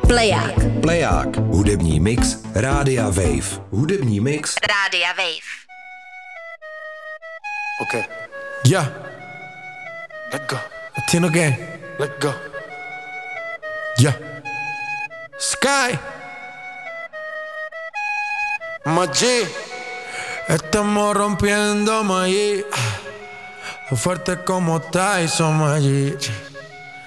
Pleják. Pleják. Hudební mix Rádia Wave. Hudební mix Rádia Wave. Okay. Yeah. Let go. Latino gang. Let go. Yeah. Sky. Maggi. Estamos rompiendo Maggi. Fuerte como Tyson Maggi.